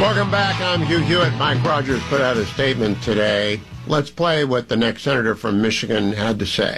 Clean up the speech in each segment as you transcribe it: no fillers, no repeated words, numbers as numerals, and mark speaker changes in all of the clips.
Speaker 1: Welcome back. I'm Hugh Hewitt. Mike Rogers put out a statement today. Let's play what the next senator from Michigan had to say.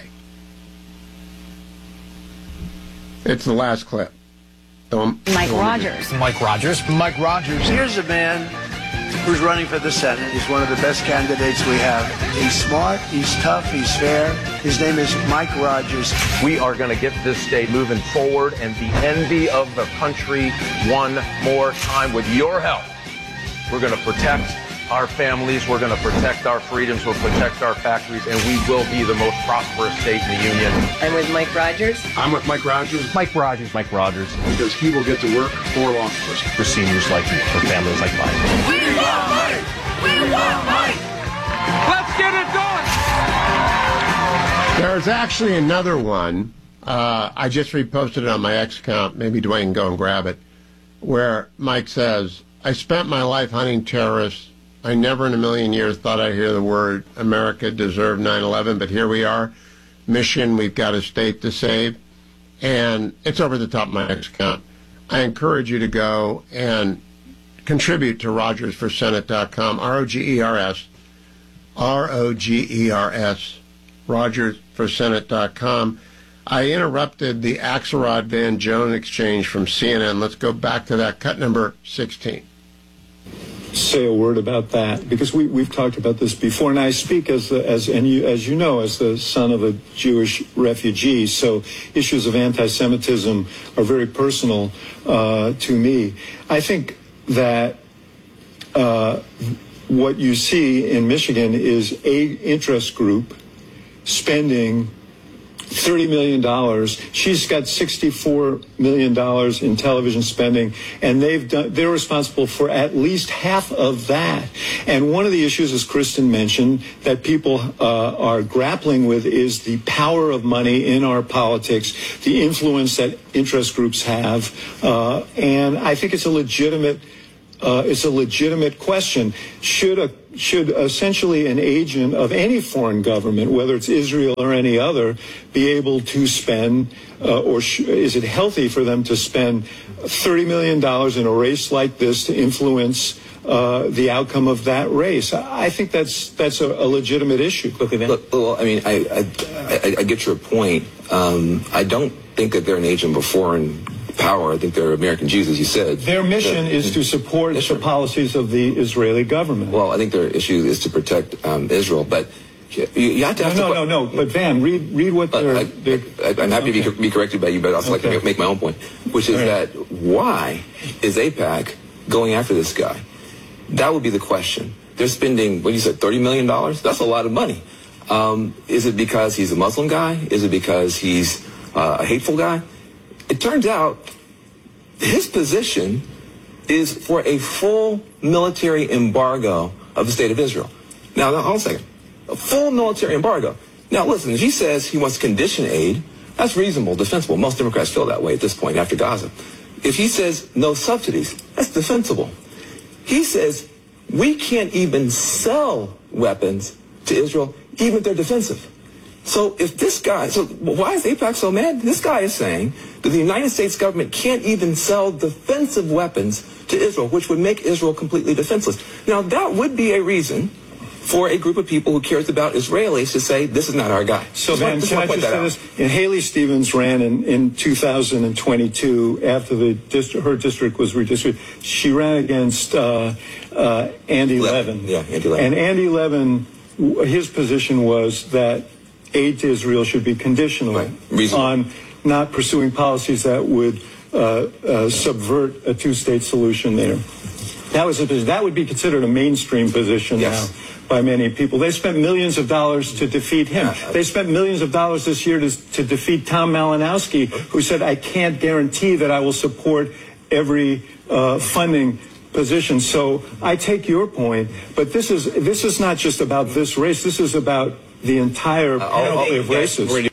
Speaker 1: It's the last clip.
Speaker 2: Mike Rogers.
Speaker 3: Mike Rogers.
Speaker 4: Mike Rogers.
Speaker 5: Here's a man who's running for the Senate. He's one of the best candidates we have. He's smart, he's tough, he's fair. His name is Mike Rogers.
Speaker 6: We are going to get this state moving forward and the envy of the country one more time. With your help, we're going to protect our families, we're going to protect our freedoms, we'll protect our factories, and we will be the most prosperous state in the union.
Speaker 2: I'm with Mike Rogers.
Speaker 7: I'm with Mike Rogers.
Speaker 3: Mike Rogers. Mike Rogers.
Speaker 7: Because he will get to work for law enforcement.
Speaker 3: For seniors like you, for families like mine.
Speaker 8: We want Mike! We want Mike! Let's get it done!
Speaker 1: There's actually another one. I just reposted it on my X account. Maybe Dwayne can go and grab it. Where Mike says, I spent my life hunting terrorists. I never in a million years thought I'd hear the word America deserved 9/11, but here we are. Mission, we've got a state to save. And it's over the top of my X account. I encourage you to go and contribute to RogersForSenate.com, ROGERS, RogersForSenate.com. I interrupted the Axelrod Van Jones exchange from CNN. Let's go back to that, cut number 16.
Speaker 9: Say a word about that, because we've talked about this before, and I speak as you know, as the son of a Jewish refugee, so issues of anti-Semitism are very personal to me. I think that what you see in Michigan is a interest group spending $30 million. She's got $64 million in television spending, and they're responsible for at least half of that. And one of the issues, as Kristen mentioned, that people are grappling with is the power of money in our politics, the influence that interest groups have. And I think it's a legitimate question. Should essentially an agent of any foreign government, whether it's Israel or any other, be able to spend, is it healthy for them to spend $30 million in a race like this to influence the outcome of that race? I think that's a legitimate issue.
Speaker 10: Look, well, I mean, I get your point. I don't think that they're an agent of foreign power. I think they're American Jews, as you said.
Speaker 9: Their mission is to support the policies of the Israeli government.
Speaker 10: Well, I think their issue is to protect Israel, but you have to have
Speaker 9: No. But Van, read what they're...
Speaker 10: I'm happy to be corrected by you, but I'd also like to make my own point, which is that why is AIPAC going after this guy? That would be the question. They're spending, what you said, $30 million? That's a lot of money. Is it because he's a Muslim guy? Is it because he's a hateful guy? It turns out his position is for a full military embargo of the state of Israel. Now, hold on a second. A full military embargo. Now, listen, if he says he wants to condition aid, that's reasonable, defensible. Most Democrats feel that way at this point after Gaza. If he says no subsidies, that's defensible. He says we can't even sell weapons to Israel, even if they're defensive. So if this guy, so why is AIPAC so mad? This guy is saying that the United States government can't even sell defensive weapons to Israel, which would make Israel completely defenseless. Now, that would be a reason for a group of people who cares about Israelis to say, this is not our guy.
Speaker 9: So, Van, can I just say this? And Haley Stevens ran in 2022 after her district was redistricted. She ran against Andy Levin.
Speaker 10: Yeah, Andy Levin.
Speaker 9: And Andy Levin, his position was that aid to Israel should be conditional on not pursuing policies that would subvert a two-state solution there. That would be considered a mainstream position now by many people. They spent millions of dollars to defeat him. They spent millions of dollars this year to defeat Tom Malinowski, who said, I can't guarantee that I will support every funding position. So I take your point, but this is not just about this race. This is about the entire panoply of races.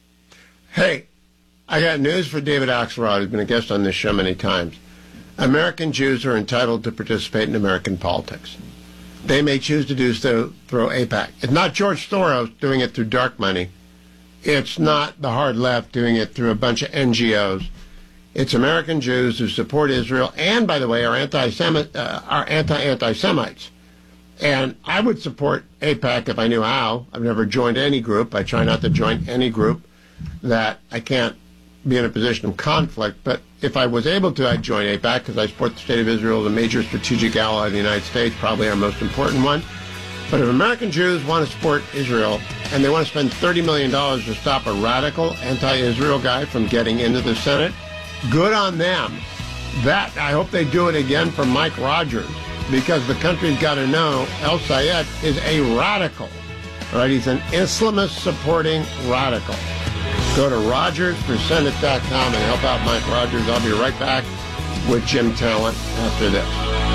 Speaker 1: Hey, I got news for David Axelrod, who's been a guest on this show many times. American Jews are entitled to participate in American politics. They may choose to do so through AIPAC. It's not George Soros doing it through dark money. It's not the hard left doing it through a bunch of NGOs. It's American Jews who support Israel and, by the way, are anti-Semites. And I would support AIPAC if I knew how. I've never joined any group. I try not to join any group that I can't be in a position of conflict. But if I was able to, I'd join AIPAC because I support the State of Israel, the major strategic ally of the United States, probably our most important one. But if American Jews want to support Israel and they want to spend $30 million to stop a radical anti-Israel guy from getting into the Senate, good on them. That, I hope they do it again for Mike Rogers, because the country's got to know El Sayed is a radical. All right, he's an Islamist-supporting radical. Go to RogersForSenate.com and help out Mike Rogers. I'll be right back with Jim Talent after this.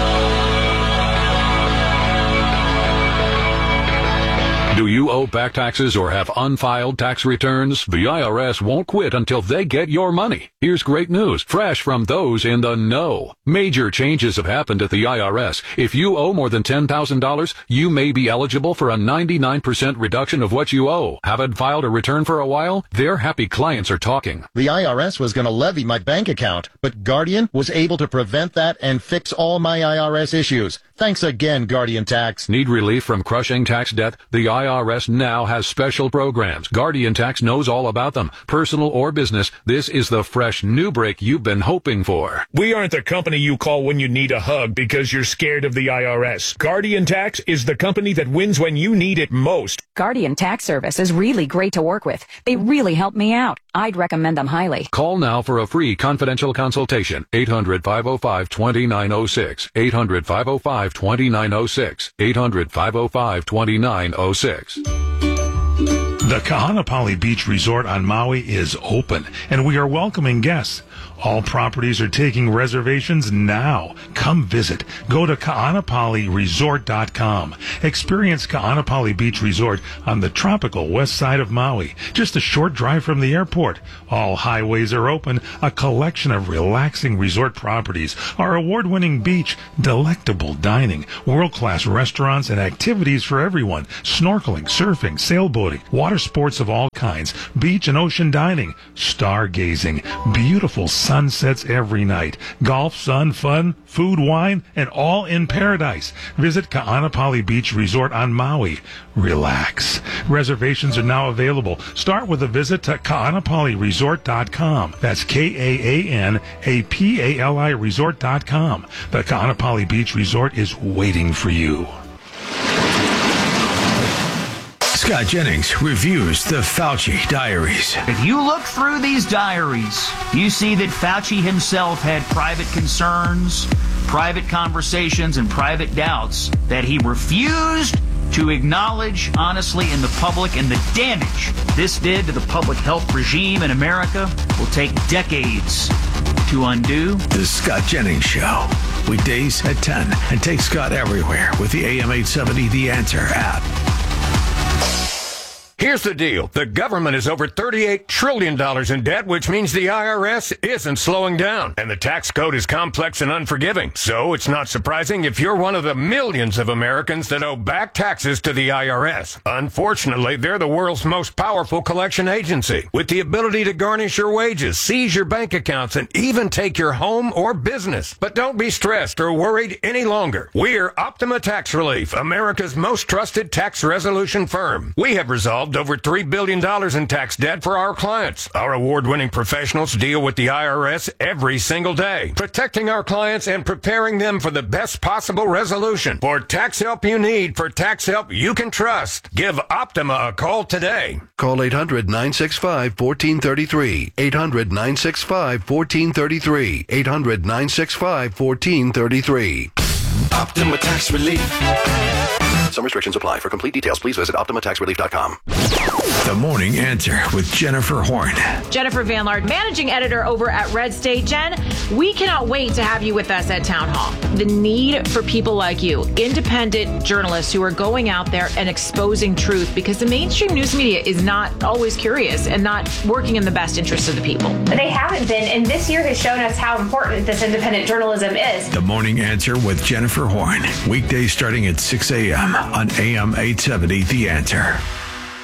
Speaker 4: Do you owe back taxes or have unfiled tax returns? The IRS won't quit until they get your money. Here's great news, fresh from those in the know. Major changes have happened at the IRS. If you owe more than $10,000, you may be eligible for a 99% reduction of what you owe. Haven't filed a return for a while? Their happy clients are talking.
Speaker 11: The IRS was going to levy my bank account, but Guardian was able to prevent that and fix all my IRS issues. Thanks again, Guardian Tax.
Speaker 4: Need relief from crushing tax debt? The IRS now has special programs. Guardian Tax knows all about them. Personal or business, this is the fresh new break you've been hoping for.
Speaker 12: We aren't the company you call when you need a hug because you're scared of the IRS. Guardian Tax is the company that wins when you need it most.
Speaker 13: Guardian Tax Service is really great to work with. They really help me out. I'd recommend them highly.
Speaker 4: Call now for a free confidential consultation. 800-505-2906. 800-505-2906. 800-505-2906.
Speaker 14: The Kahanapali Beach Resort on Maui is open, and we are welcoming guests. All properties are taking reservations now. Come visit. Go to KaanapaliResort.com. Experience Kaanapali Beach Resort on the tropical west side of Maui, just a short drive from the airport. All highways are open, a collection of relaxing resort properties, our award-winning beach, delectable dining, world-class restaurants, and activities for everyone. Snorkeling, surfing, sailboating, water sports of all kinds, beach and ocean dining, stargazing, beautiful sunsets every night, golf, sun, fun, food, wine, and all in paradise. Visit Kaanapali Beach Resort on Maui. Relax. Reservations are now available. Start with a visit to KaanapaliResort.com. That's KAANAPALI Resort.com. The Kaanapali Beach Resort is waiting for you.
Speaker 15: Scott Jennings reviews the Fauci diaries.
Speaker 16: If you look through these diaries, you see that Fauci himself had private concerns, private conversations, and private doubts that he refused to acknowledge honestly in the public, and the damage this did to the public health regime in America will take decades to undo.
Speaker 15: The Scott Jennings Show. Weekdays at 10. And take Scott everywhere with the AM 870 The Answer app.
Speaker 17: Here's the deal. The government is over $38 trillion in debt, which means the IRS isn't slowing down. And the tax code is complex and unforgiving. So it's not surprising if you're one of the millions of Americans that owe back taxes to the IRS. Unfortunately, they're the world's most powerful collection agency, with the ability to garnish your wages, seize your bank accounts, and even take your home or business. But don't be stressed or worried any longer. We're Optima Tax Relief, America's most trusted tax resolution firm. We have resolved over $3 billion in tax debt for our clients. Our award-winning professionals deal with the IRS every single day, protecting our clients and preparing them for the best possible resolution. For tax help you need, for tax help you can trust, give Optima a call today.
Speaker 18: Call 800-965-1433. 800-965-1433. 800-965-1433.
Speaker 15: Optima Tax Relief.
Speaker 18: Some restrictions apply. For complete details, please visit OptimaTaxRelief.com.
Speaker 15: The Morning Answer with Jennifer Horn.
Speaker 19: Jennifer Van Laard, managing editor over at Red State. Jen, we cannot wait to have you with us at Town Hall. The need for people like you, independent journalists who are going out there and exposing truth, because the mainstream news media is not always curious and not working in the best interest of the people.
Speaker 20: They haven't been, and this year has shown us how important this independent journalism is.
Speaker 15: The Morning Answer with Jennifer Horn. Weekdays starting at 6 a.m. on AM 870 The Answer.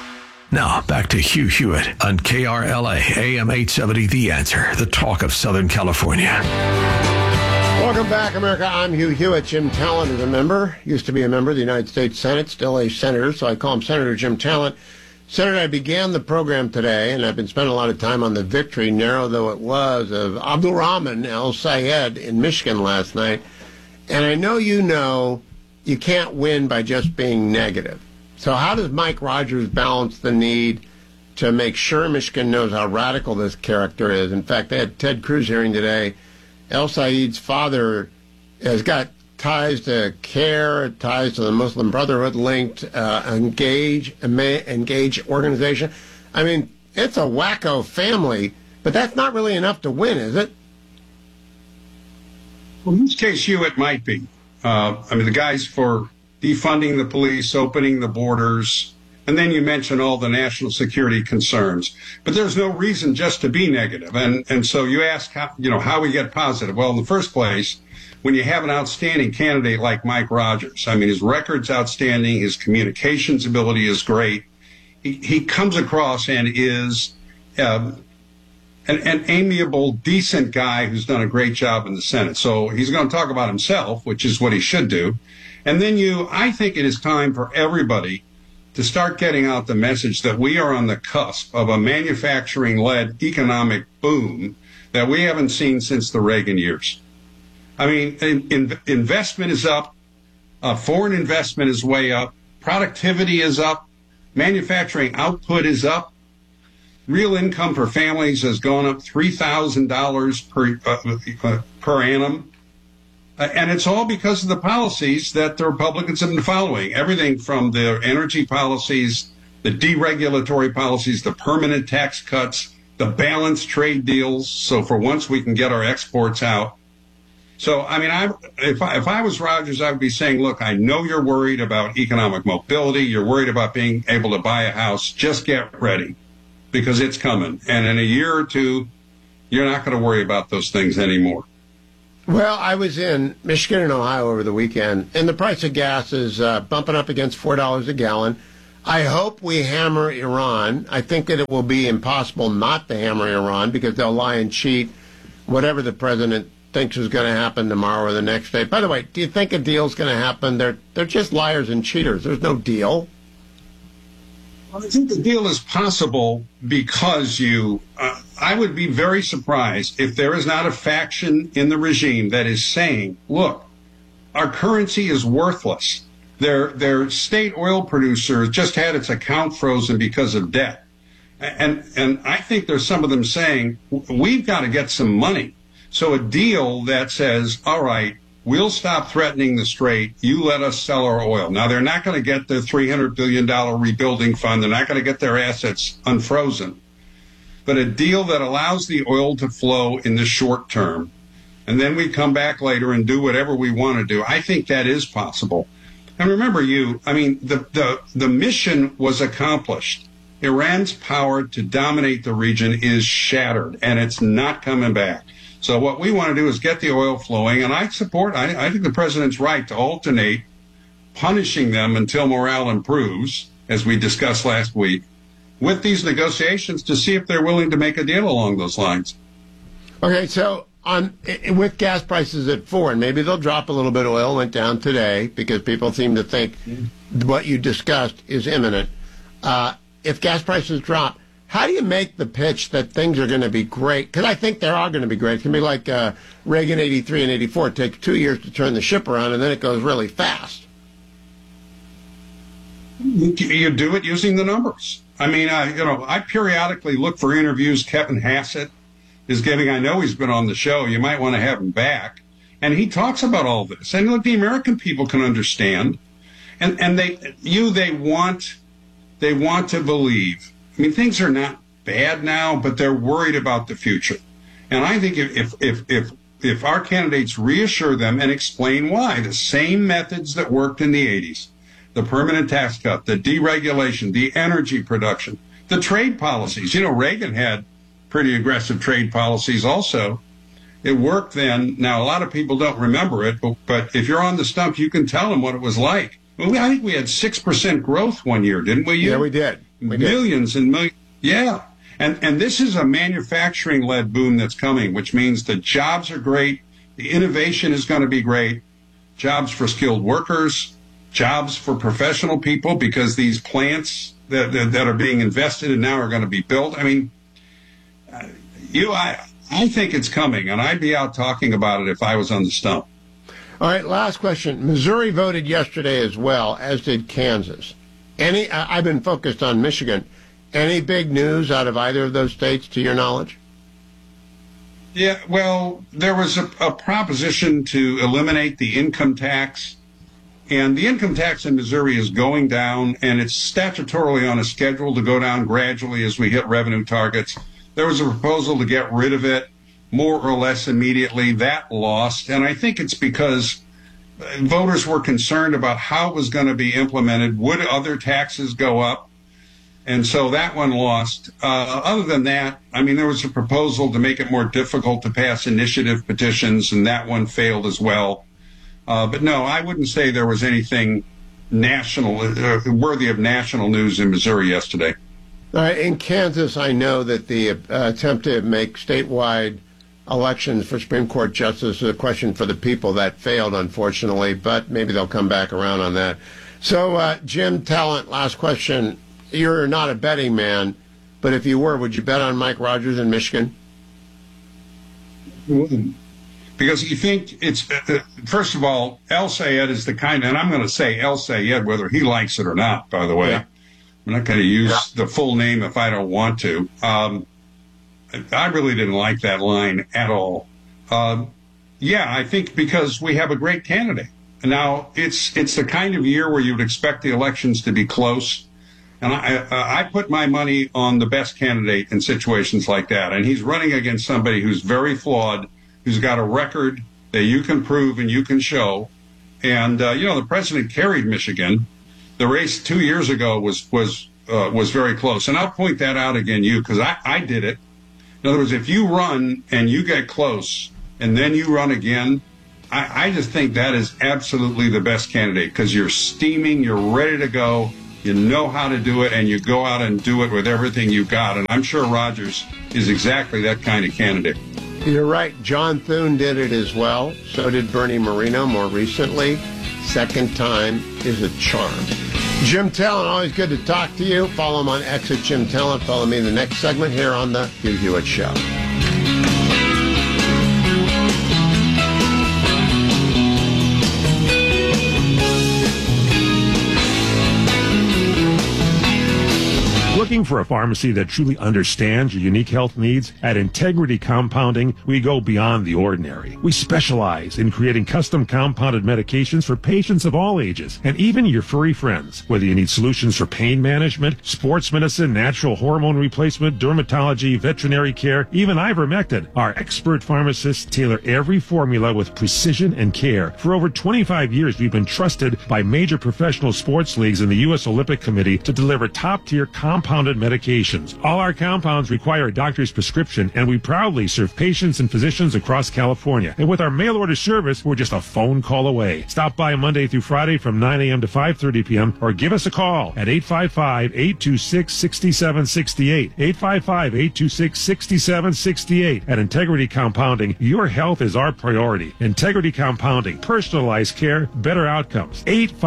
Speaker 15: Now, back to Hugh Hewitt on KRLA, AM 870, The Answer, the talk of Southern California.
Speaker 1: Welcome back, America. I'm Hugh Hewitt. Jim Talent is a member, used to be a member of the United States Senate, still a senator, so I call him Senator Jim Talent. Senator, I began the program today, and I've been spending a lot of time on the victory, narrow though it was, of Abdul Rahman El Sayed in Michigan last night. And I know you can't win by just being negative. So how does Mike Rogers balance the need to make sure Michigan knows how radical this character is? In fact, they had Ted Cruz hearing today. El Sayed's father has got ties to CARE, ties to the Muslim Brotherhood-linked Engage organization. I mean, it's a wacko family, but that's not really enough to win, is it?
Speaker 7: Well, in this case, Hugh, it might be. The guy's for defunding the police, opening the borders, and then you mention all the national security concerns. But there's no reason just to be negative. And so you ask how we get positive. Well, in the first place, when you have an outstanding candidate like Mike Rogers, his record's outstanding, his communications ability is great. He comes across and is an amiable, decent guy who's done a great job in the Senate. So he's going to talk about himself, which is what he should do. And then I think it is time for everybody to start getting out the message that we are on the cusp of a manufacturing-led economic boom that we haven't seen since the Reagan years. Investment is up, foreign investment is way up, productivity is up, manufacturing output is up, real income for families has gone up $3,000 per annum. And it's all because of the policies that the Republicans have been following. Everything from the energy policies, the deregulatory policies, the permanent tax cuts, the balanced trade deals. So for once we can get our exports out. So, if I was Rogers, I would be saying, look, I know you're worried about economic mobility. You're worried about being able to buy a house. Just get ready because it's coming. And in a year or two, you're not going to worry about those things anymore.
Speaker 1: Well, I was in Michigan and Ohio over the weekend, and the price of gas is bumping up against $4 a gallon. I hope we hammer Iran. I think that it will be impossible not to hammer Iran because they'll lie and cheat whatever the president thinks is going to happen tomorrow or the next day. By the way, do you think a deal's going to happen? They're just liars and cheaters. There's no deal.
Speaker 7: Well, I think the deal is possible because I would be very surprised if there is not a faction in the regime that is saying, look, our currency is worthless. Their state oil producer just had its account frozen because of debt. And I think there's some of them saying, we've got to get some money. So a deal that says, all right, we'll stop threatening the strait. You let us sell our oil. Now, they're not going to get the $300 billion rebuilding fund. They're not going to get their assets unfrozen. But a deal that allows the oil to flow in the short term, and then we come back later and do whatever we want to do. I think that is possible. And remember, the mission was accomplished. Iran's power to dominate the region is shattered, and it's not coming back. So what we want to do is get the oil flowing, and I think the president's right to alternate punishing them until morale improves, as we discussed last week, with these negotiations to see if they're willing to make a deal along those lines.
Speaker 1: Okay, so with gas prices at $4, and maybe they'll drop a little bit. Oil went down today because people seem to think what you discussed is imminent. If gas prices drop, how do you make the pitch that things are going to be great? Because I think they are going to be great. It's going to be like Reagan 83 and 84. It takes 2 years to turn the ship around, and then it goes really fast.
Speaker 7: You do it using the numbers. I periodically look for interviews Kevin Hassett is giving. I know he's been on the show. You might want to have him back. And he talks about all this. And look, the American people can understand. And they want to believe. Things are not bad now, but they're worried about the future. And I think if our candidates reassure them and explain why, the same methods that worked in the 80s, the permanent tax cut, the deregulation, the energy production, the trade policies. Reagan had pretty aggressive trade policies also. It worked then. Now, a lot of people don't remember it, but if you're on the stump, you can tell them what it was like. Well, I think we had 6% growth one year, didn't we?
Speaker 1: Yeah, we did.
Speaker 7: Millions and millions. Yeah. And this is a manufacturing-led boom that's coming, which means the jobs are great. The innovation is going to be great. Jobs for skilled workers, jobs for professional people, because these plants that are being invested in now are going to be built. I mean, I think it's coming, and I'd be out talking about it if I was on the stump.
Speaker 1: All right, last question. Missouri voted yesterday as well, as did Kansas. I've been focused on Michigan. Any big news out of either of those states, to your knowledge?
Speaker 7: Yeah, well, there was a proposition to eliminate the income tax, and the income tax in Missouri is going down, and it's statutorily on a schedule to go down gradually as we hit revenue targets. There was a proposal to get rid of it more or less immediately. That lost, and I think it's because voters were concerned about how it was going to be implemented. Would other taxes go up? And so that one lost. Other than that, I mean, there was a proposal to make it more difficult to pass initiative petitions, and that one failed as well. But no, I wouldn't say there was anything national, worthy of national news in Missouri yesterday.
Speaker 1: All right, in Kansas, I know that the attempt to make statewide elections for Supreme Court justice is a question for the people. That failed, unfortunately, but maybe they'll come back around on that. So, Jim Talent, last question. You're not a betting man, but if you were, would you bet on Mike Rogers in Michigan?
Speaker 7: Because you think it's, first of all, El Sayed is the kind, and I'm going to say El Sayed whether he likes it or not, by the way. Yeah. I'm not going to use the full name if I don't want to. I really didn't like that line at all. I think because we have a great candidate. Now, it's the kind of year where you would expect the elections to be close. And I put my money on the best candidate in situations like that. And he's running against somebody who's very flawed, who's got a record that you can prove and you can show. And, the president carried Michigan. The race 2 years ago was very close. And I'll point that out again, because I did it. In other words, if you run and you get close and then you run again, I just think that is absolutely the best candidate, because you're steaming, you're ready to go. You know how to do it, and you go out and do it with everything you got. And I'm sure Rogers is exactly that kind of candidate.
Speaker 1: You're right. John Thune did it as well. So did Bernie Moreno more recently. Second time is a charm. Jim Talent, always good to talk to you. Follow him on X at Jim Talent. Follow me in the next segment here on The Hugh Hewitt Show.
Speaker 14: Looking for a pharmacy that truly understands your unique health needs? At Integrity Compounding, we go beyond the ordinary. We specialize in creating custom compounded medications for patients of all ages, and even your furry friends. Whether you need solutions for pain management, sports medicine, natural hormone replacement, dermatology, veterinary care, even ivermectin, our expert pharmacists tailor every formula with precision and care. For over 25 years, we've been trusted by major professional sports leagues and the U.S. Olympic Committee to deliver top-tier compounded medications. All our compounds require a doctor's prescription, and we proudly serve patients and physicians across California. And with our mail order service, we're just a phone call away. Stop by Monday through Friday from 9 a.m. to 5:30 p.m. or give us a call at 855-826-6768. 855-826-6768. At Integrity Compounding, your health is our priority. Integrity Compounding, personalized care, better outcomes.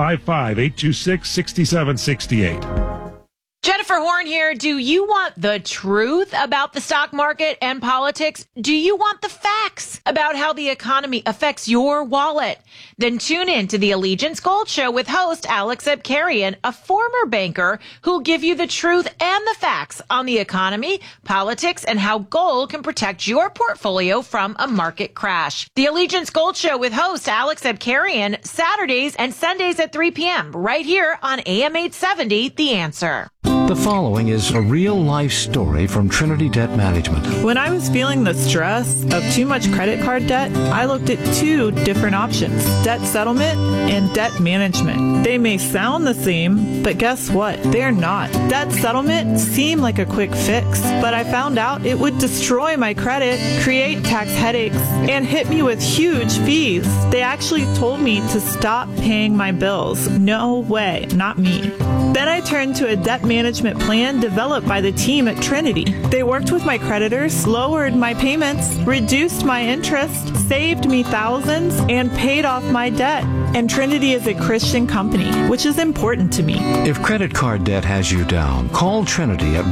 Speaker 14: 855-826-6768.
Speaker 19: Jennifer Horn here. Do you want the truth about the stock market and politics? Do you want the facts about how the economy affects your wallet? Then tune in to the Allegiance Gold Show with host Alex Abkarian, a former banker who'll give you the truth and the facts on the economy, politics, and how gold can protect your portfolio from a market crash. The Allegiance Gold Show with host Alex Abkarian, Saturdays and Sundays at 3 p.m. right here on AM 870, The Answer.
Speaker 21: The following is a real-life story from Trinity Debt Management.
Speaker 22: When I was feeling the stress of too much credit card debt, I looked at two different options: debt settlement and debt management. They may sound the same, but guess what? They're not. Debt settlement seemed like a quick fix, but I found out it would destroy my credit, create tax headaches, and hit me with huge fees. They actually told me to stop paying my bills. No way, not me. Then I turned to a debt management management plan developed by the team at Trinity. They worked with my creditors, lowered my payments, reduced my interest, saved me thousands, and paid off my debt. And Trinity is a Christian company, which is important to me.
Speaker 21: If credit card debt has you down, call Trinity at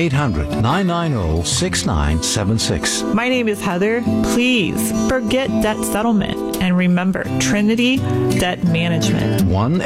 Speaker 21: 1-800-990-6976.
Speaker 22: My name is Heather. Please forget debt settlement and remember Trinity Debt Management.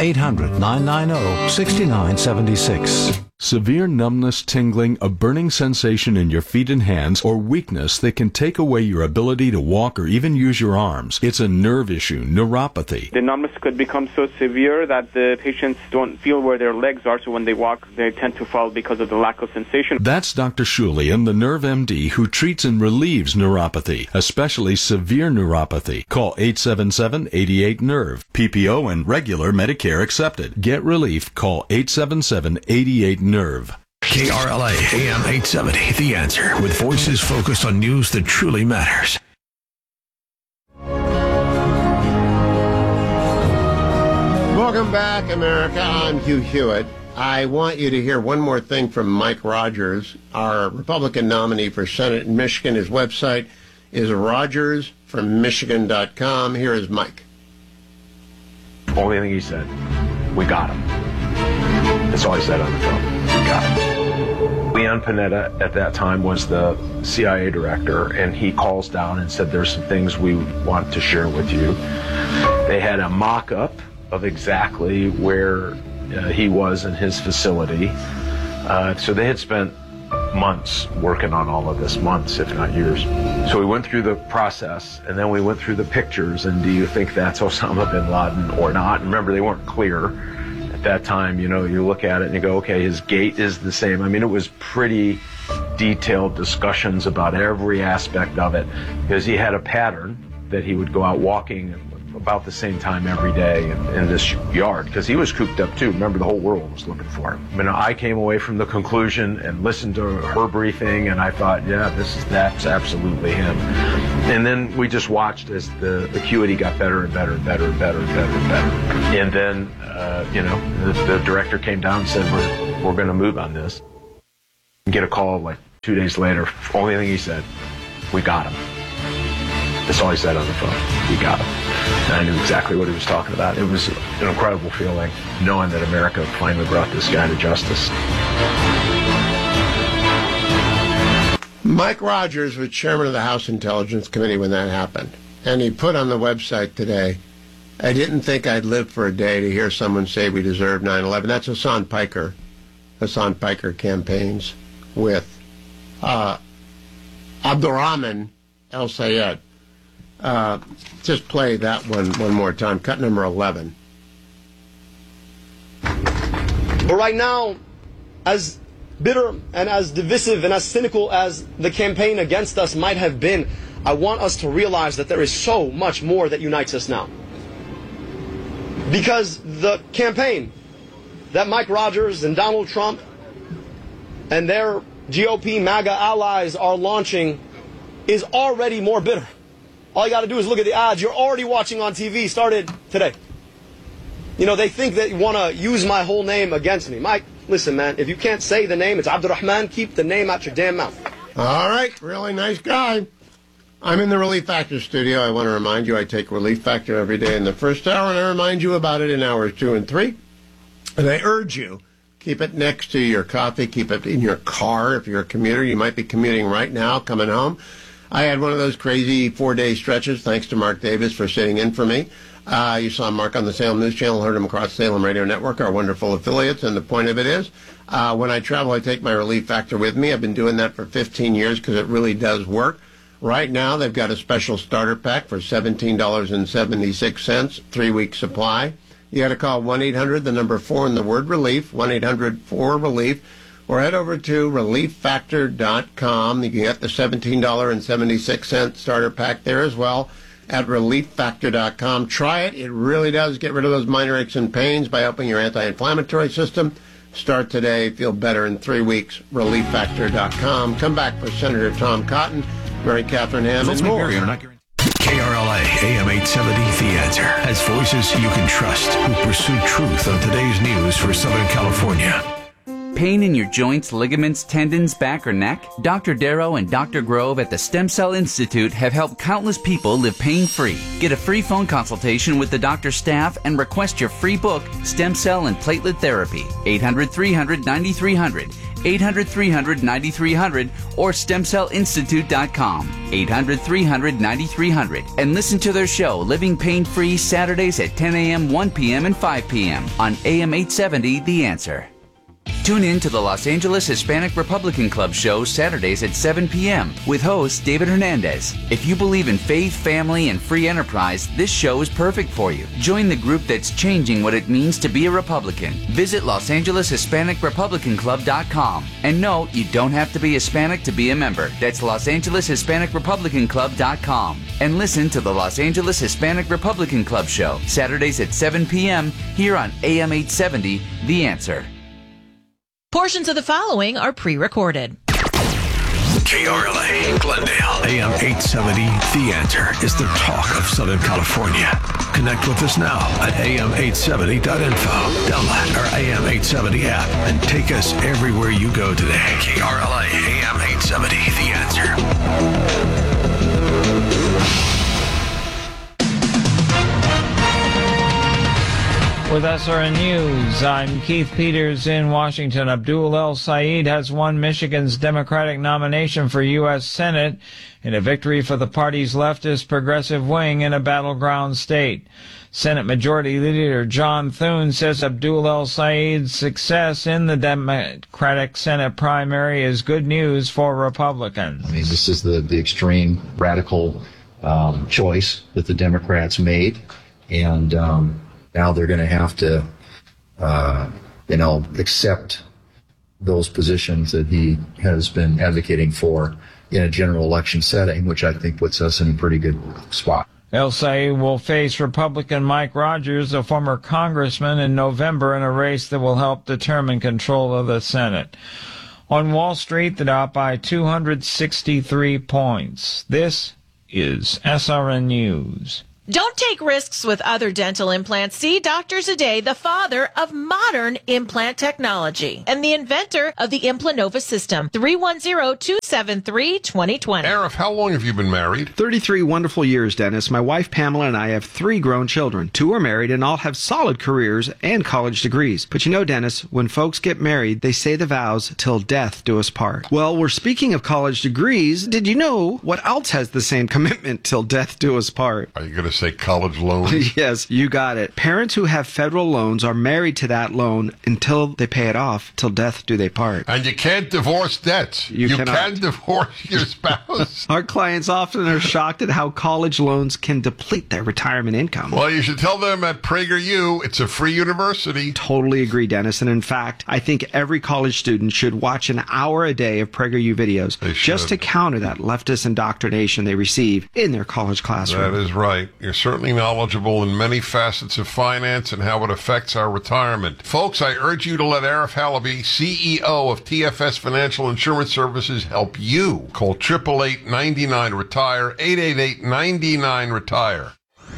Speaker 21: 1-800-990-6976.
Speaker 5: Severe numbness, tingling, a burning sensation in your feet and hands, or weakness that can take away your ability to walk or even use your arms. It's a nerve issue, neuropathy.
Speaker 6: The numbness could become so severe that the patients don't feel where their legs are, so when they walk, they tend to fall because of the lack of sensation.
Speaker 5: That's Dr. Shulian, the Nerve MD, who treats and relieves neuropathy, especially severe neuropathy. Call 877-88-NERVE. PPO and regular Medicare accepted. Get relief. Call 877-88-NERVE.
Speaker 15: KRLA AM 870, The Answer, with voices focused on news that truly matters.
Speaker 1: Welcome back, America. I'm Hugh Hewitt. I want you to hear one more thing from Mike Rogers, our Republican nominee for Senate in Michigan. His website is rogersfrommichigan.com. Here is Mike.
Speaker 3: Only thing he said, we got him. That's all he said on the phone. We got him. Leon Panetta at that time was the CIA director, and he calls down and said, there's some things we want to share with you. They had a mock-up of exactly where he was in his facility. So they had spent months working on all of this, months, if not years. So we went through the process, and then we went through the pictures, and do you think that's Osama bin Laden or not? And remember, they weren't clear. At that time, you look at it and you go, okay, his gait is the same. I mean, it was pretty detailed discussions about every aspect of it, because he had a pattern that he would go out walking about the same time every day in this yard, because he was cooped up too. Remember, the whole world was looking for him. I mean, I came away from the conclusion and listened to her briefing, and I thought, yeah, that's absolutely him. And then we just watched as the acuity got better and better and better and better and better and better. And then, the director came down and said, we're going to move on this. And get a call like 2 days later. Only thing he said, we got him. That's all he said on the phone. We got him. And I knew exactly what he was talking about. It was an incredible feeling, knowing that America finally brought this guy to justice.
Speaker 1: Mike Rogers was chairman of the House Intelligence Committee when that happened. And he put on the website today, I didn't think I'd live for a day to hear someone say we deserve 9/11. That's Hassan Piker. Hassan Piker campaigns with Abdurrahman El Sayed. Just play that one more time. Cut number 11.
Speaker 23: But right now, as bitter and as divisive and as cynical as the campaign against us might have been, I want us to realize that there is so much more that unites us now. Because the campaign that Mike Rogers and Donald Trump and their GOP MAGA allies are launching is already more bitter. All you got to do is look at the ads you're already watching on TV, started today. They think that you want to use my whole name against me. Mike, listen, man, if you can't say the name, it's Abdurrahman, keep the name out your damn mouth.
Speaker 1: All right, really nice guy. I'm in the Relief Factor studio. I want to remind you I take Relief Factor every day in the first hour, and I remind you about it in hours 2 and 3. And I urge you, keep it next to your coffee, keep it in your car. If you're a commuter, you might be commuting right now, coming home. I had one of those crazy 4-day stretches, thanks to Mark Davis for sitting in for me. You saw Mark on the Salem News Channel, heard him across Salem Radio Network, our wonderful affiliates, and the point of it is, when I travel, I take my Relief Factor with me. I've been doing that for 15 years because it really does work. Right now, they've got a special starter pack for $17.76, 3-week supply. You got to call 1-800, the number 4 and the word relief, 1-800-4RELIEF, or head over to relieffactor.com. You can get the $17.76 starter pack there as well at relieffactor.com. Try it. It really does get rid of those minor aches and pains by helping your anti-inflammatory system. Start today. Feel better in 3 weeks. relieffactor.com. Come back for Senator Tom Cotton, Mary Catherine Ham, and more.
Speaker 15: KRLA AM 870, The Answer, has voices you can trust who pursue truth on today's news for Southern California.
Speaker 2: Pain in your joints, ligaments, tendons, back, or neck? Dr. Darrow and Dr. Grove at the Stem Cell Institute have helped countless people live pain-free. Get a free phone consultation with the doctor's staff and request your free book, Stem Cell and Platelet Therapy. 800-300-9300. 800-300-9300 or stemcellinstitute.com. 800-300-9300. And listen to their show, Living Pain-Free, Saturdays at 10 a.m., 1 p.m., and 5 p.m. on AM 870, The Answer. Tune in to the Los Angeles Hispanic Republican Club show Saturdays at 7 p.m. with host David Hernandez. If you believe in faith, family, and free enterprise, this show is perfect for you. Join the group that's changing what it means to be a Republican. Visit LosAngelesHispanicRepublicanClub.com. And no, you don't have to be Hispanic to be a member. That's LosAngelesHispanicRepublicanClub.com. And listen to the Los Angeles Hispanic Republican Club show Saturdays at 7 p.m. here on AM 870, The Answer.
Speaker 19: Portions of the following are pre-recorded.
Speaker 15: KRLA, Glendale, AM 870, The Answer is the talk of Southern California. Connect with us now at am870.info. Download our AM 870 app and take us everywhere you go today. KRLA, AM 870, The Answer.
Speaker 8: With SRN News, I'm Keith Peters in Washington. Abdul El Sayed has won Michigan's Democratic nomination for U.S. Senate in a victory for the party's leftist progressive wing in a battleground state. Senate Majority Leader John Thune says Abdul El Sayed's success in the Democratic Senate primary is good news for Republicans.
Speaker 10: I mean, this is the extreme radical choice that the Democrats made, and now they're going to have to, accept those positions that he has been advocating for in a general election setting, which I think puts us in a pretty good spot.
Speaker 8: El Sayed will face Republican Mike Rogers, a former congressman, in November in a race that will help determine control of the Senate. On Wall Street, the Dow by 263 points. This is SRN News.
Speaker 19: Don't take risks with other dental implants. See Dr. Zadeh, the father of modern implant technology and the inventor of the Implanova system. 310-273-2020.
Speaker 24: Arif, how long have you been married?
Speaker 25: 33 wonderful years, Dennis. My wife Pamela and I have 3 grown children. 2 are married and all have solid careers and college degrees. But you know, Dennis, when folks get married, they say the vows till death do us part. Well, we're speaking of college degrees. Did you know what else has the same commitment till death do us part?
Speaker 24: Are you going to say college loans?
Speaker 25: Yes, you got it. Parents who have federal loans are married to that loan until they pay it off. Till death do they part.
Speaker 24: And you can't divorce debts. You can divorce your spouse.
Speaker 25: Our clients often are shocked at how college loans can deplete their retirement income.
Speaker 24: Well, you should tell them at PragerU it's a free university.
Speaker 25: Totally agree, Dennis. And in fact, I think every college student should watch an hour a day of PragerU videos just to counter that leftist indoctrination they receive in their college classroom.
Speaker 24: That is right. You're certainly knowledgeable in many facets of finance and how it affects our retirement. Folks, I urge you to let Arif Halaby, CEO of TFS Financial Insurance Services, help you. Call 888-99-RETIRE, 888-99-RETIRE.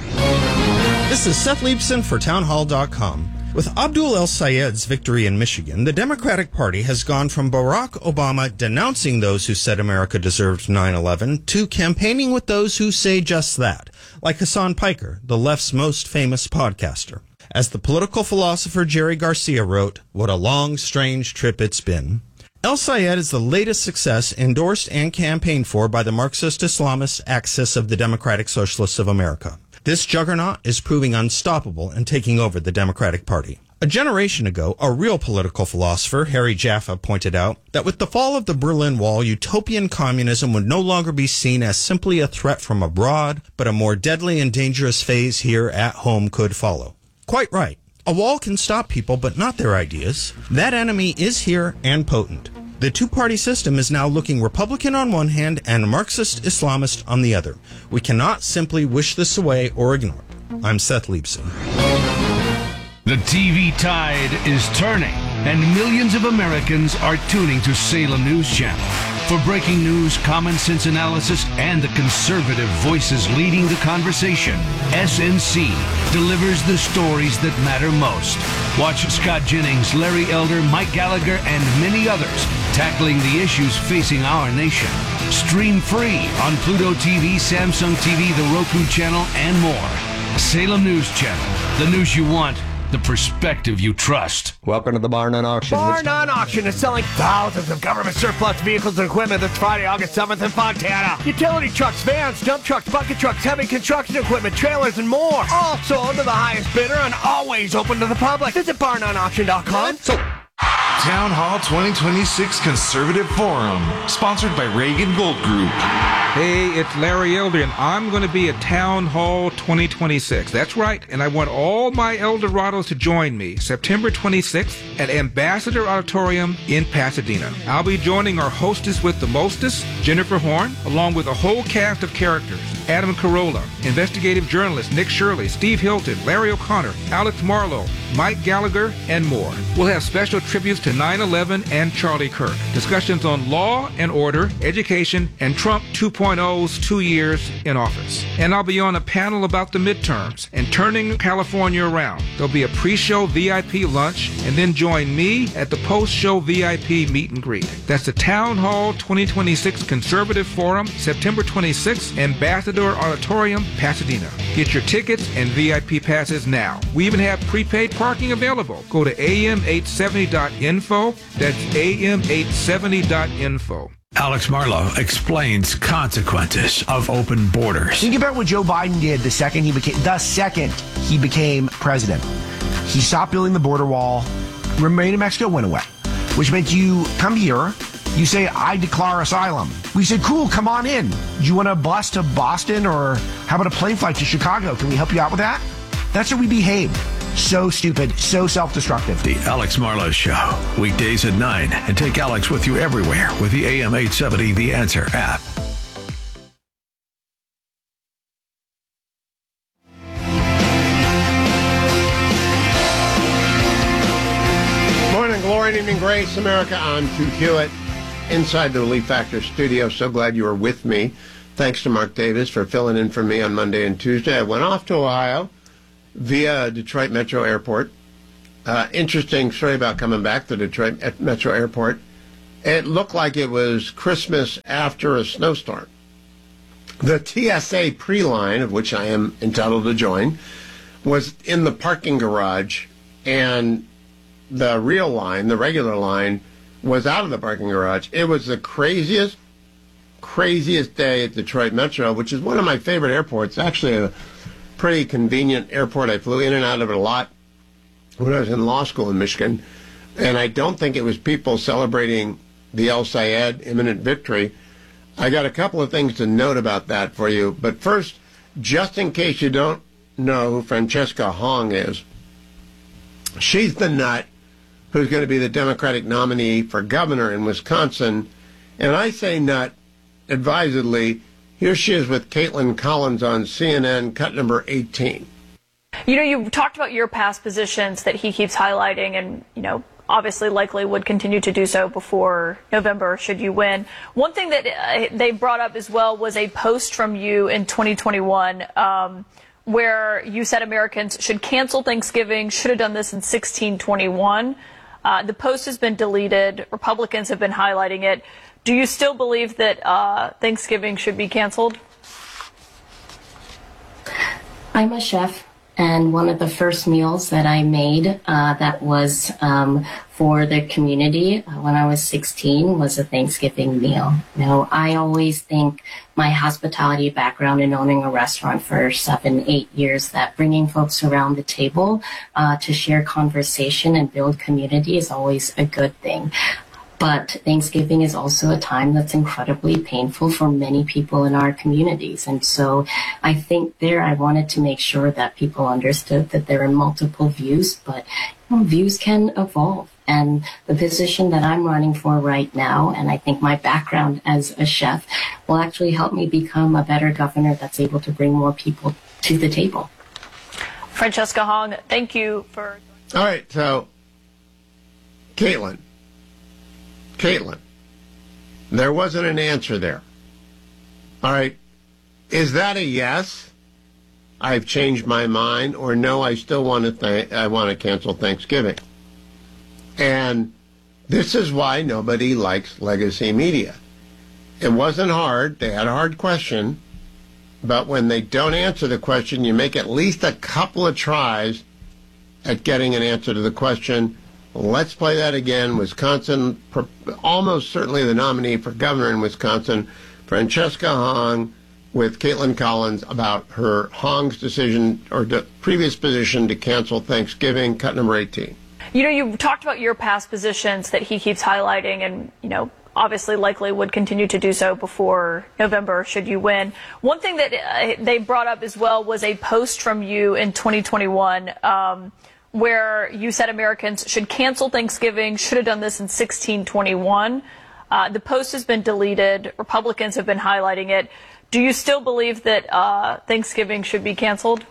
Speaker 26: This is Seth Leibson for townhall.com. With Abdul El Sayed's victory in Michigan, the Democratic Party has gone from Barack Obama denouncing those who said America deserved 9/11 to campaigning with those who say just that, like Hassan Piker, the left's most famous podcaster. As the political philosopher Jerry Garcia wrote, "What a long, strange trip it's been." El Sayed is the latest success endorsed and campaigned for by the Marxist-Islamist axis of the Democratic Socialists of America. This juggernaut is proving unstoppable and taking over the Democratic Party. A generation ago, a real political philosopher, Harry Jaffa, pointed out that with the fall of the Berlin Wall, utopian communism would no longer be seen as simply a threat from abroad, but a more deadly and dangerous phase here at home could follow. Quite right. A wall can stop people, but not their ideas. That enemy is here and potent. The two-party system is now looking Republican on one hand and Marxist-Islamist on the other. We cannot simply wish this away or ignore it. I'm Seth Leibson.
Speaker 27: The TV tide is turning, and millions of Americans are tuning to Salem News Channel.
Speaker 15: For breaking news, common sense analysis, and the conservative voices leading the conversation, SNC delivers the stories that matter most. Watch Scott Jennings, Larry Elder, Mike Gallagher, and many others tackling the issues facing our nation. Stream free on Pluto TV, Samsung TV, the Roku channel, and more. Salem News Channel. The news you want, the perspective you trust.
Speaker 4: Welcome to the Bar None Auction.
Speaker 9: Bar None Auction is selling thousands of government surplus vehicles and equipment this Friday, August 7th in Fontana. Utility trucks, vans, dump trucks, bucket trucks, heavy construction equipment, trailers, and more. All sold to the highest bidder and always open to the public. Visit barnoneauction.com.
Speaker 11: Town Hall 2026 Conservative Forum, sponsored by Reagan Gold Group.
Speaker 12: Hey, it's Larry Elder, and I'm going to be at Town Hall 2026. That's right, and I want all my Eldorados to join me September 26th at Ambassador Auditorium in Pasadena. I'll be joining our hostess with the mostest, Jennifer Horn, along with a whole cast of characters. Adam Carolla, investigative journalist Nick Shirley, Steve Hilton, Larry O'Connor, Alex Marlowe, Mike Gallagher, and more. We'll have special tributes to 9/11 and Charlie Kirk, discussions on law and order, education, and Trump 2.0's 2 years in office. And I'll be on a panel about the midterms and turning California around. There'll be a pre-show VIP lunch, and then join me at the post-show VIP meet and greet. That's the Town Hall 2026 Conservative Forum, September 26th, Ambassador Auditorium, Pasadena. Get your tickets and VIP passes now. We even have prepaid parking available. Go to am870.info. That's am870.info.
Speaker 15: Alex Marlowe explains consequences of open borders.
Speaker 9: Think about what Joe Biden did the second he became president. He stopped building the border wall, remain in Mexico went away, which meant you come here, you say, I declare asylum. We said, cool, come on in. Do you want a bus to Boston, or how about a plane flight to Chicago? Can we help you out with that? That's how we behaved. So stupid, so self-destructive.
Speaker 15: The Alex Marlowe Show, weekdays at 9. And take Alex with you everywhere with the AM 870 The Answer app.
Speaker 1: Morning glory and evening grace, America. I'm Hugh Hewitt, inside the Relief Factor studio. So glad you were with me. Thanks to Mark Davis for filling in for me on Monday and Tuesday. I went off to Ohio via Detroit Metro Airport. Interesting story about coming back to Detroit Metro Airport. It looked like it was Christmas after a snowstorm. The TSA pre-line, of which I am entitled to join, was in the parking garage, and the real line, the regular line, was out of the parking garage. It was the craziest day at Detroit Metro, which is one of my favorite airports. Actually, a pretty convenient airport. I flew in and out of it a lot when I was in law school in Michigan, and I don't think it was people celebrating the El Sayed imminent victory. I got a couple of things to note about that for you, but first, just in case you don't know who Francesca Hong is, she's the nut who's going to be the Democratic nominee for governor in Wisconsin, and I say nut advisedly. Here she is with Caitlin Collins on CNN, cut number 18.
Speaker 13: You know, you talked about your past positions that he keeps highlighting and, you know, obviously likely would continue to do so before November should you win. One thing that they brought up as well was a post from you in 2021 where you said Americans should cancel Thanksgiving, should have done this in 1621. The post has been deleted. Republicans have been highlighting it. Do you still believe that Thanksgiving should be canceled?
Speaker 16: I'm a chef, and one of the first meals that I made that was for the community when I was 16 was a Thanksgiving meal. You know, I always think my hospitality background in owning a restaurant for 7-8 years, that bringing folks around the table to share conversation and build community is always a good thing. But Thanksgiving is also a time that's incredibly painful for many people in our communities. And so I think I wanted to make sure that people understood that there are multiple views, but views can evolve. And the position that I'm running for right now, and I think my background as a chef, will actually help me become a better governor that's able to bring more people to the table.
Speaker 13: Francesca Hong, thank you for...
Speaker 1: All right, so Caitlin, There wasn't an answer there. All right. Is that a yes? I've changed my mind, or no, I still want to cancel Thanksgiving. And this is why nobody likes legacy media. It wasn't hard. They had a hard question. But when they don't answer the question, you make at least a couple of tries at getting an answer to the question. Let's play that again. Wisconsin, almost certainly the nominee for governor in Wisconsin, Francesca Hong, with Caitlin Collins about Hong's decision or previous position to cancel Thanksgiving. Cut number 18.
Speaker 13: You know, you talked about your past positions that he keeps highlighting and, you know, obviously likely would continue to do so before November should you win. One thing that they brought up as well was a post from you in 2021 where you said Americans should cancel Thanksgiving, should have done this in 1621. The post has been deleted. Republicans have been highlighting it. Do you still believe that Thanksgiving should be canceled?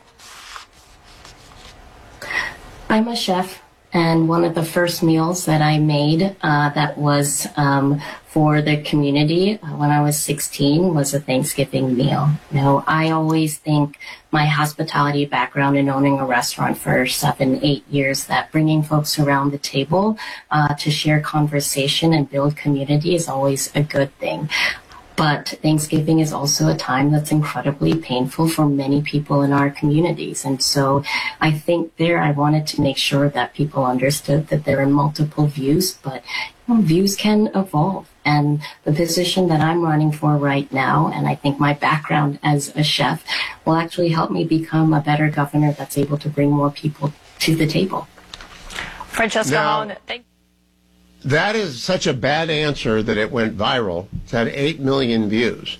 Speaker 16: I'm a chef, and one of the first meals that I made that was for the community when I was 16 was a Thanksgiving meal. You know, I always think my hospitality background in owning a restaurant for 7-8 years, that bringing folks around the table to share conversation and build community is always a good thing. But Thanksgiving is also a time that's incredibly painful for many people in our communities. And so I think I wanted to make sure that people understood that there are multiple views, but views can evolve. And the position that I'm running for right now, and I think my background as a chef, will actually help me become a better governor that's able to bring more people to the table.
Speaker 13: Francesca Hong, thank you.
Speaker 1: That is such a bad answer that it went viral. It's had 8 million views.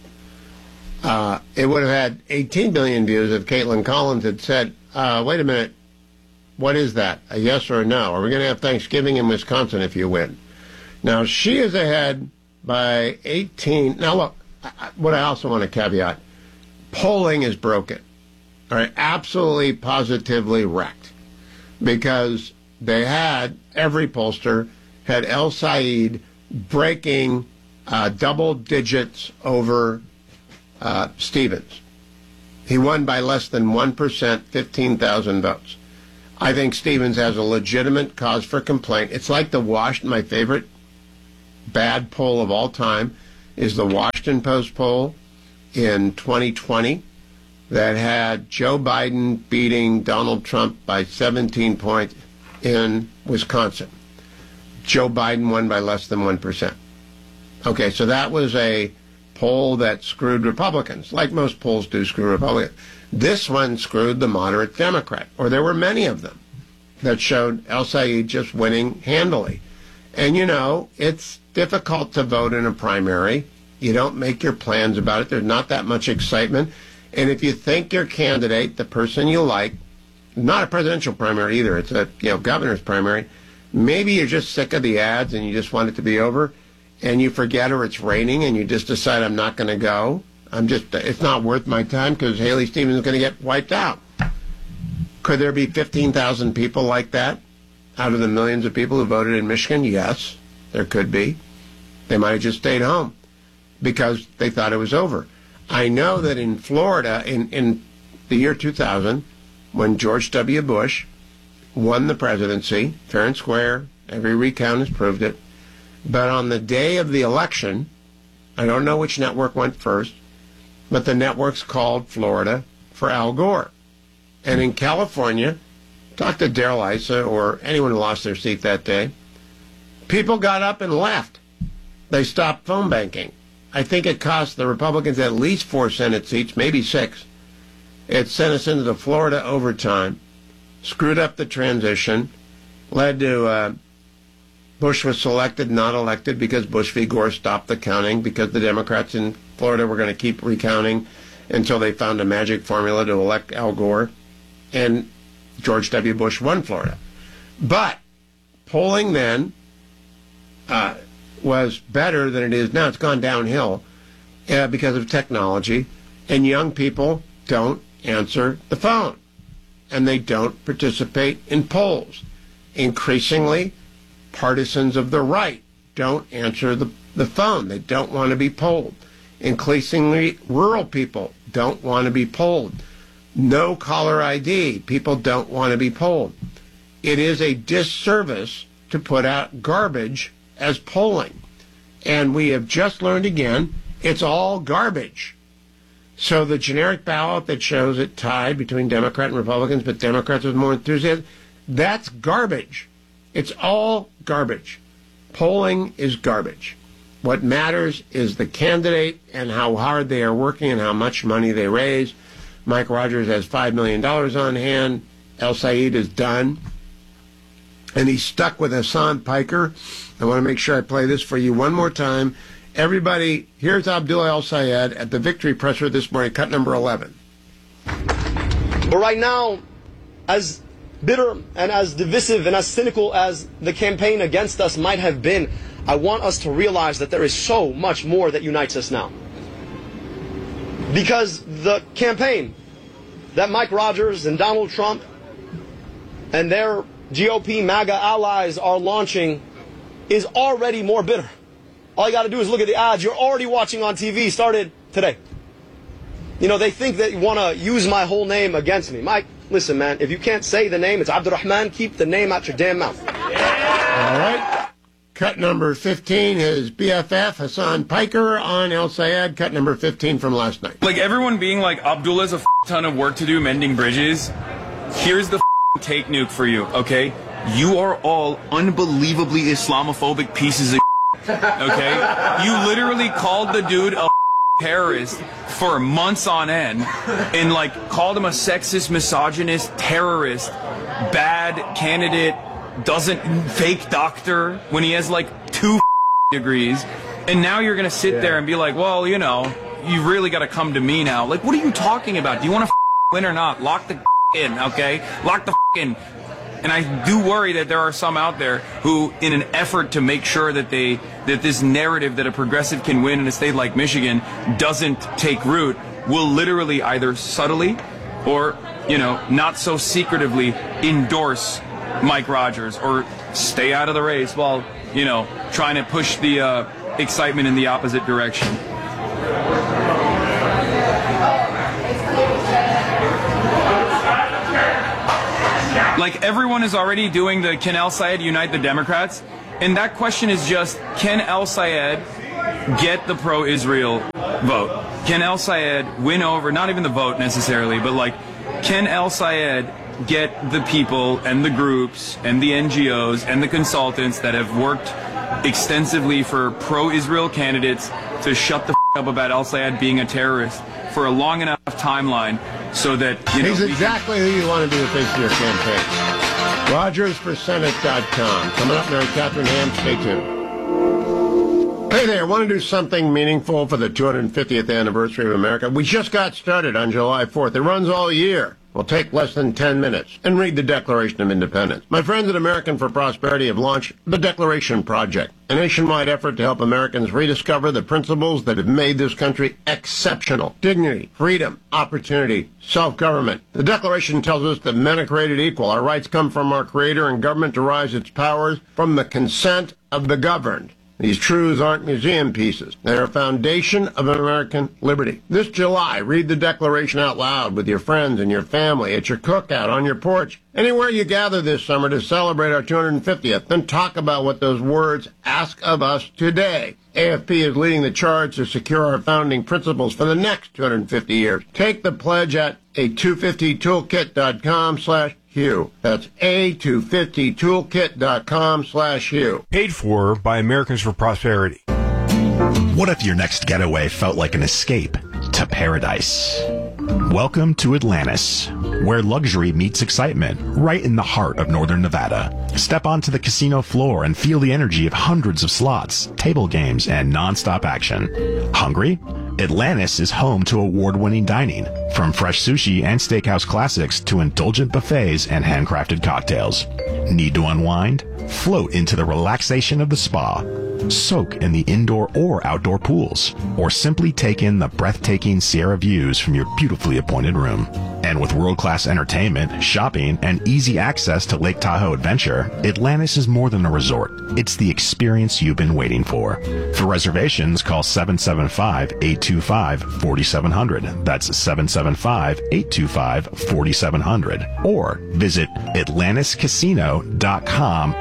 Speaker 1: It would have had 18 million views if Caitlin Collins had said, wait a minute, what is that, a yes or a no? Are we going to have Thanksgiving in Wisconsin if you win? Now, she is ahead by 18. Now, look, what I also want to caveat, polling is broken. All right, absolutely, positively wrecked. Because they had, every pollster had El Said breaking double digits over Stevens. He won by less than 1%, 15,000 votes. I think Stevens has a legitimate cause for complaint. It's like my favorite bad poll of all time is the Washington Post poll in 2020 that had Joe Biden beating Donald Trump by 17 points in Wisconsin. Joe Biden won by less than 1%. Okay, so that was a poll that screwed Republicans, like most polls do screw Republicans. This one screwed the moderate Democrat, or there were many of them that showed El Said just winning handily. And, you know, it's difficult to vote in a primary. You don't make your plans about it. There's not that much excitement. And if you think your candidate, the person you like, not a presidential primary either, it's a governor's primary, maybe you're just sick of the ads and you just want it to be over, and you forget, or it's raining and you just decide, I'm not going to go. It's not worth my time because Haley Stevens is going to get wiped out. Could there be 15,000 people like that out of the millions of people who voted in Michigan? Yes, there could be. They might have just stayed home because they thought it was over. I know that in Florida, in the year 2000, when George W. Bush won the presidency, fair and square, every recount has proved it, but on the day of the election, I don't know which network went first, but the networks called Florida for Al Gore. And in California, talk to Darrell Issa or anyone who lost their seat that day, people got up and left. They stopped phone banking. I think it cost the Republicans at least 4 Senate seats, maybe 6. It sent us into the Florida overtime, screwed up the transition, led to Bush was selected, not elected, because Bush v. Gore stopped the counting, because the Democrats in Florida were going to keep recounting until they found a magic formula to elect Al Gore, and George W. Bush won Florida. But polling then was better than it is now. It's gone downhill because of technology, and young people don't answer the phone, and they don't participate in polls. Increasingly, partisans of the right don't answer the phone. They don't want to be polled. Increasingly, rural people don't want to be polled. No caller ID. People don't want to be polled. It is a disservice to put out garbage as polling. And we have just learned again, it's all garbage. So the generic ballot that shows it tied between Democrat and Republicans, but Democrats with more enthusiasm, that's garbage. It's all garbage. Polling is garbage. What matters is the candidate and how hard they are working and how much money they raise. Mike Rogers has $5 million on hand. El Sayed is done. And he's stuck with Hassan Piker. I want to make sure I play this for you one more time. Everybody, here's Abdullah El Sayed at the victory presser this morning, cut number 11.
Speaker 23: But right now, as bitter and as divisive and as cynical as the campaign against us might have been, I want us to realize that there is so much more that unites us now. Because the campaign that Mike Rogers and Donald Trump and their GOP MAGA allies are launching is already more bitter. All you got to do is look at the ads you're already watching on TV, started today. You know, they think that you want to use my whole name against me. Mike, listen, man, if you can't say the name, it's Abdurrahman, keep the name out your damn mouth.
Speaker 1: All right. Cut number 15 is BFF Hassan Piker on El Sayed. Cut number 15 from last night.
Speaker 4: Like everyone being like, Abdullah's a ton of work to do mending bridges. Here's the take nuke for you, okay? You are all unbelievably Islamophobic pieces of okay? You literally called the dude a terrorist for months on end and like called him a sexist, misogynist, terrorist, bad candidate, fake doctor when he has like 2 degrees. And now you're gonna sit there and be like, well, you know, you really gotta come to me now. Like, what are you talking about? Do you want to win or not? Lock the in, okay? Lock the in. And I do worry that there are some out there who, in an effort to make sure that this narrative that a progressive can win in a state like Michigan doesn't take root, will literally either subtly or, you know, not so secretively endorse Mike Rogers or stay out of the race while, you know, trying to push the excitement in the opposite direction. Like, everyone is already doing the can El Sayed unite the Democrats? And that question is just, can El Sayed get the pro-Israel vote? Can El Sayed win over, not even the vote necessarily, but like, can El Sayed get the people and the groups and the NGOs and the consultants that have worked extensively for pro-Israel candidates to shut the up about El Sayed being a terrorist for a long enough timeline so that, you know,
Speaker 1: he's exactly who you want to be the face of your campaign. RogersForSenate.com. Coming up, Mary Catherine Ham. Stay tuned. Hey there, want to do something meaningful for the 250th anniversary of America? We just got started on July 4th. It runs all year. Will take less than 10 minutes. And read the Declaration of Independence. My friends at American for Prosperity have launched the Declaration Project, a nationwide effort to help Americans rediscover the principles that have made this country exceptional. Dignity, freedom, opportunity, self-government. The Declaration tells us that men are created equal. Our rights come from our Creator, and government derives its powers from the consent of the governed. These truths aren't museum pieces. They are a foundation of American liberty. This July, read the Declaration out loud with your friends and your family, at your cookout, on your porch, anywhere you gather this summer to celebrate our 250th. Then talk about what those words ask of us today. AFP is leading the charge to secure our founding principles for the next 250 years. Take the pledge at a250toolkit.com/Hugh. That's a250toolkit.com/Hugh.
Speaker 7: Paid for by Americans for Prosperity.
Speaker 14: What if your next getaway felt like an escape to paradise? Welcome to Atlantis, where luxury meets excitement, right in the heart of northern Nevada. Step onto the casino floor and feel the energy of hundreds of slots, table games, and non-stop action. Hungry? Atlantis is home to award-winning dining, from fresh sushi and steakhouse classics to indulgent buffets and handcrafted cocktails. Need to unwind? Float into the relaxation of the spa. Soak in the indoor or outdoor pools, or simply take in the breathtaking Sierra views from your beautifully appointed room. And with world-class entertainment, shopping, and easy access to Lake Tahoe Adventure, Atlantis is more than a resort. It's the experience you've been waiting for. For reservations, call 775-825-4700. That's 775-825-4700. Or visit AtlantisCasino.com,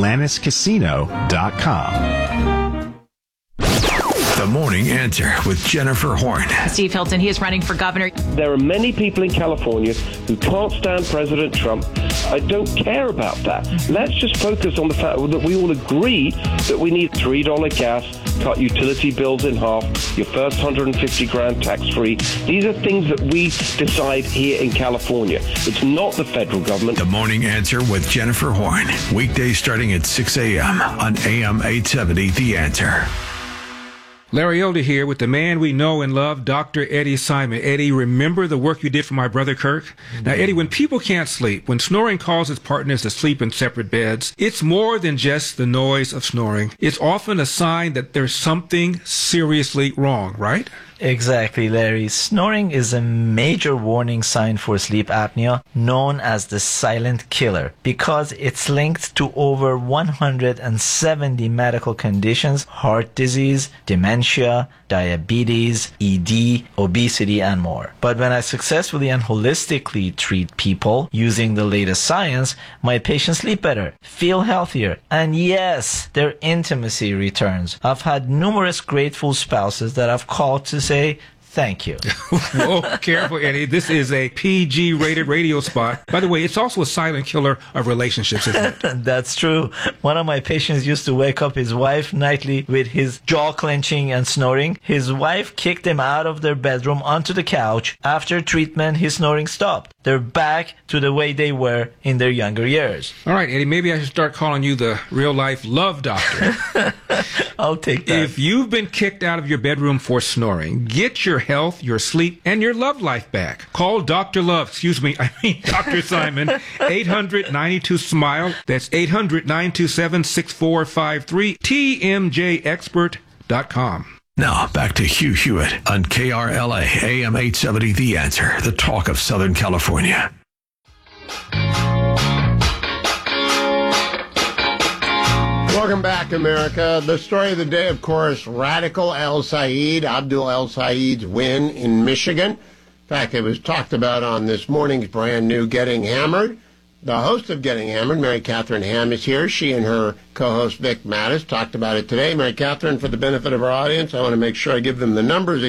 Speaker 14: AtlantisCasino.com.
Speaker 15: The Morning Answer with Jennifer Horn.
Speaker 19: Steve Hilton, he is running for governor.
Speaker 5: There are many people in California who can't stand President Trump. I don't care about that. Let's just focus on the fact that we all agree that we need $3 gas, cut utility bills in half, your first $150,000 tax-free. These are things that we decide here in California. It's not the federal government.
Speaker 15: The Morning Answer with Jennifer Horn. Weekdays starting at 6 a.m. on AM 870 The Answer.
Speaker 12: Larry Elder here with the man we know and love, Dr. Eddie Simon. Eddie, remember the work you did for my brother Kirk? Now, Eddie, when people can't sleep, when snoring causes partners to sleep in separate beds, it's more than just the noise of snoring. It's often a sign that there's something seriously wrong, right?
Speaker 6: Exactly, Larry. Snoring is a major warning sign for sleep apnea, known as the silent killer, because it's linked to over 170 medical conditions: heart disease, dementia, diabetes, ED, obesity, and more. But when I successfully and holistically treat people using the latest science, my patients sleep better, feel healthier, and yes, their intimacy returns. I've had numerous grateful spouses that I've called to say thank you.
Speaker 12: Whoa, careful, Eddie. This is a PG-rated radio spot. By the way, it's also a silent killer of relationships, isn't it?
Speaker 6: That's true. One of my patients used to wake up his wife nightly with his jaw clenching and snoring. His wife kicked him out of their bedroom onto the couch. After treatment, his snoring stopped. They're back to the way they were in their younger years.
Speaker 12: All right, Eddie, maybe I should start calling you the real-life love doctor.
Speaker 6: I'll take that.
Speaker 12: If you've been kicked out of your bedroom for snoring, get your health, your sleep, and your love life back. Call Dr. Dr. Simon, 800-92-SMILE. That's 800-927-6453, TMJExpert.com.
Speaker 15: Now, back to Hugh Hewitt on KRLA, AM 870 The Answer, the talk of Southern California.
Speaker 1: Welcome back, America. The story of the day, of course, Radical El-Sayed, Abdul El-Sayed's win in Michigan. In fact, it was talked about on this morning's brand new Getting Hammered. The host of Getting Hammered, Mary Catherine Ham, is here. She and her co-host, Vic Mattis, talked about it today. Mary Catherine, for the benefit of our audience, I want to make sure I give them the numbers